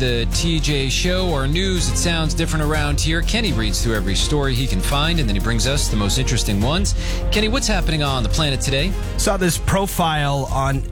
the TJ Show, our news. It sounds different around here. Kenny reads through every story he can find, and then he brings us the most interesting ones. Kenny, what's happening on the planet today? Saw this profile on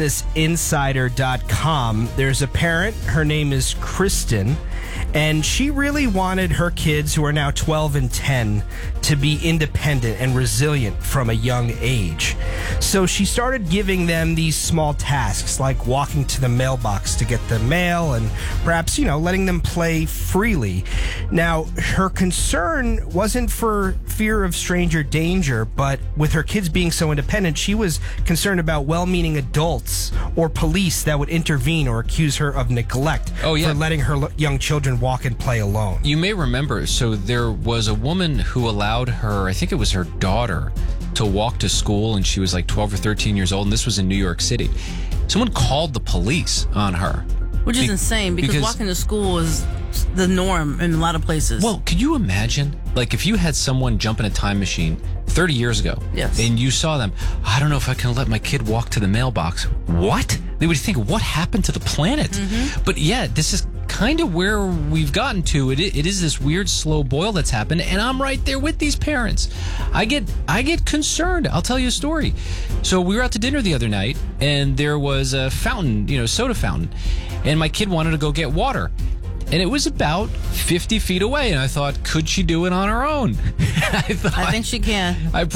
businessinsider.com. There's a parent. Her name is Kristen, and she really wanted her kids, who are now 12 and 10, to be independent and resilient from a young age. So she started giving them these small tasks, like walking to the mailbox to get the mail and perhaps, letting them play freely. Now, her concern wasn't for fear of stranger danger, but with her kids being so independent, she was concerned about well-meaning adults or police that would intervene or accuse her of neglect for letting her young children walk and play alone. You may remember, so there was a woman who allowed her, I think it was her daughter, to walk to school, and she was like 12 or 13 years old, and this was in New York City. Someone called the police on her. Which is insane, because walking to school is the norm in a lot of places. Well, could you imagine, like, if you had someone jump in a time machine 30 years ago, yes, and you saw them, I don't know if I can let my kid walk to the mailbox. What? They would think, what happened to the planet? Mm-hmm. But yeah, this is kind of where we've gotten to. It is this weird slow boil that's happened, and I'm right there with these parents. I get concerned. I'll tell you a story. So we were out to dinner the other night, and there was a fountain, soda fountain, and my kid wanted to go get water. And it was about 50 feet away, and I thought, could she do it on her own? I think she can.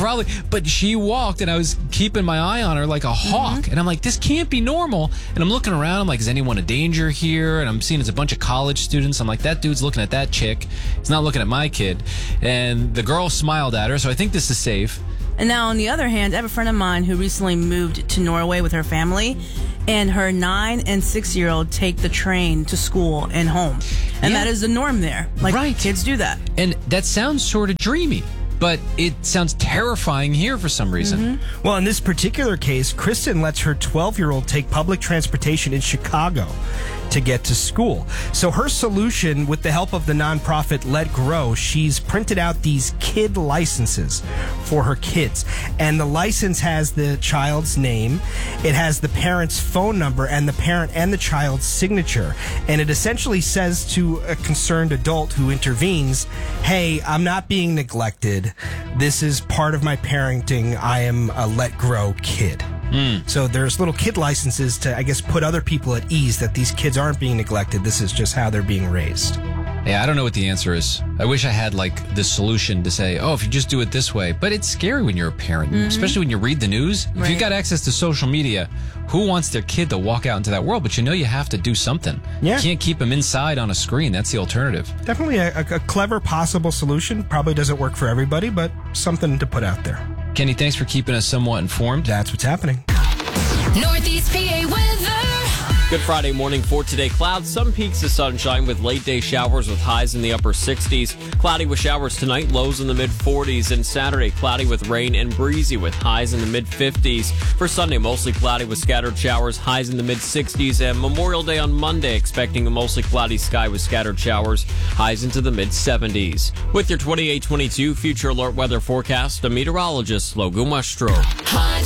But she walked, and I was keeping my eye on her like a hawk. Mm-hmm. And I'm like, this can't be normal. And I'm looking around, I'm like, is anyone in danger here? And I'm seeing it's a bunch of college students. I'm like, that dude's looking at that chick. He's not looking at my kid. And the girl smiled at her, so I think this is safe. And now, on the other hand, I have a friend of mine who recently moved to Norway with her family, and her 9 and 6-year-old take the train to school and home. And that is the norm there. Like, kids do that. And that sounds sort of dreamy, but it sounds terrifying here for some reason. Mm-hmm. Well, in this particular case, Kristen lets her 12-year-old take public transportation in Chicago to get to school. So her solution, with the help of the nonprofit Let Grow, she's printed out these kid licenses for her kids. And the license has the child's name, it has the parent's phone number, and the parent and the child's signature. And it essentially says to a concerned adult who intervenes, hey, I'm not being neglected. This is part of my parenting. I am a Let Grow kid. So there's little kid licenses to, I guess, put other people at ease that these kids aren't being neglected. This is just how they're being raised. Yeah, I don't know what the answer is. I wish I had, this solution to say, oh, if you just do it this way. But it's scary when you're a parent, especially when you read the news. Right. If you've got access to social media, who wants their kid to walk out into that world? But you have to do something. Yeah. You can't keep them inside on a screen. That's the alternative. Definitely a clever possible solution. Probably doesn't work for everybody, but something to put out there. Kenny, thanks for keeping us somewhat informed. That's what's happening. Northeast PA weather. Good Friday morning for today. Clouds, some peaks of sunshine with late day showers with highs in the upper 60s. Cloudy with showers tonight, lows in the mid 40s. And Saturday, cloudy with rain and breezy with highs in the mid 50s. For Sunday, mostly cloudy with scattered showers, highs in the mid 60s. And Memorial Day on Monday, expecting a mostly cloudy sky with scattered showers, highs into the mid 70s. With your 28-22 Future Alert weather forecast, a meteorologist, Logan Westro. Hot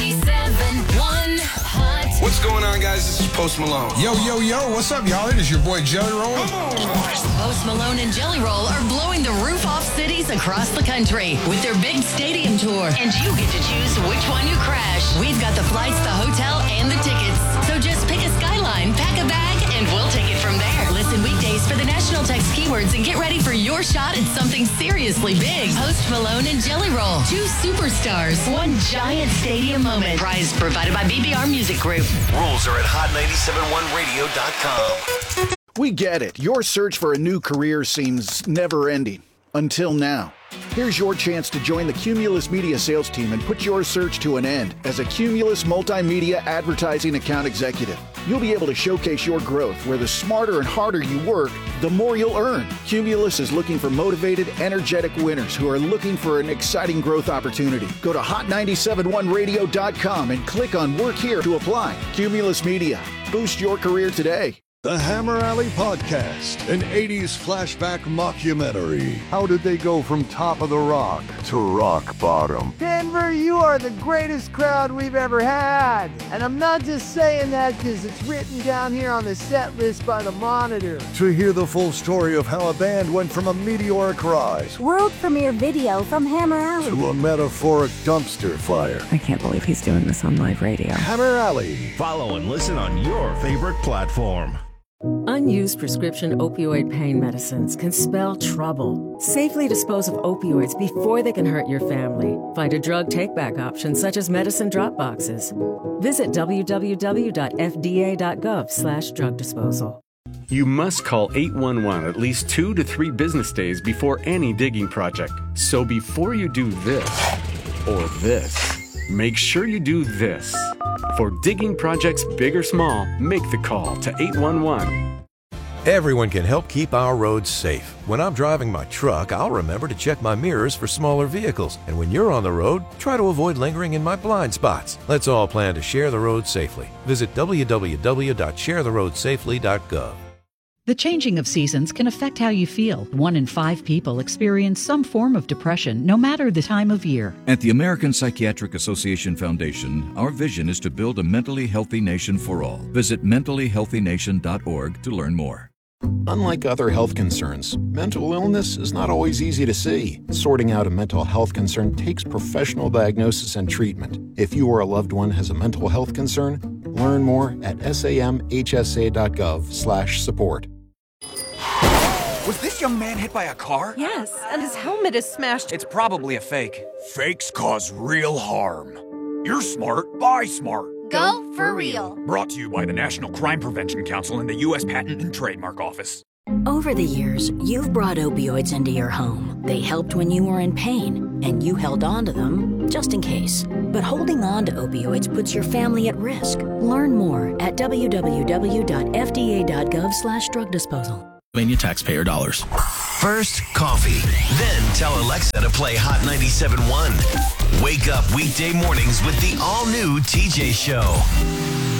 97.1 Hot. What's going on, guys? This is Post Malone. Yo, what's up, y'all? It is your boy Jelly Roll. Post Malone and Jelly Roll are blowing the roof off cities across the country with their big stadium tour. And you get to choose which one you crash. We've got the flights, the hotel, and the tickets. So just pick a skyline, pack a bag, and we'll take it from there. Listen weekdays for the national text keywords and get ready for your shot at something seriously big. Post Malone and Jelly Roll. 2 superstars, 1 giant stadium moment. Prize provided by BBR Music Group. Rules are at hot971radio.com. We get it. Your search for a new career seems never-ending. Until now. Here's your chance to join the Cumulus Media sales team and put your search to an end as a Cumulus Multimedia Advertising Account Executive. You'll be able to showcase your growth where the smarter and harder you work, the more you'll earn. Cumulus is looking for motivated, energetic winners who are looking for an exciting growth opportunity. Go to hot971radio.com and click on Work Here to apply. Cumulus Media. Boost your career today. The Hammer Alley Podcast, an 80s flashback mockumentary. How did they go from top of the rock to rock bottom? Denver, you are the greatest crowd we've ever had. And I'm not just saying that because it's written down here on the set list by the Monitor. To hear the full story of how a band went from a meteoric rise, world premiere video from Hammer Alley, to a metaphoric dumpster fire. I can't believe he's doing this on live radio. Hammer Alley. Follow and listen on your favorite platform. Unused prescription opioid pain medicines can spell trouble. Safely dispose of opioids before they can hurt your family. Find a drug take-back option such as medicine drop boxes. Visit www.fda.gov/drug disposal. You must call 811 at least 2 to 3 business days before any digging project. So before you do this or this, make sure you do this. For digging projects big or small, make the call to 811. Everyone can help keep our roads safe. When I'm driving my truck, I'll remember to check my mirrors for smaller vehicles. And when you're on the road, try to avoid lingering in my blind spots. Let's all plan to share the road safely. Visit www.sharetheroadsafely.gov. The changing of seasons can affect how you feel. 1 in 5 people experience some form of depression, no matter the time of year. At the American Psychiatric Association Foundation, our vision is to build a mentally healthy nation for all. Visit mentallyhealthynation.org to learn more. Unlike other health concerns, mental illness is not always easy to see. Sorting out a mental health concern takes professional diagnosis and treatment. If you or a loved one has a mental health concern, learn more at samhsa.gov/support. Was this young man hit by a car? Yes, and his helmet is smashed. It's probably a fake. Fakes cause real harm. You're smart. Buy smart. Go for real. Brought to you by the National Crime Prevention Council and the U.S. Patent and Trademark Office. Over the years, you've brought opioids into your home. They helped when you were in pain, and you held on to them just in case. But holding on to opioids puts your family at risk. Learn more at www.fda.gov/drug disposal. Taxpayer dollars. First, coffee. Then tell Alexa to play Hot 97.1. Wake up weekday mornings with the all-new TJ Show.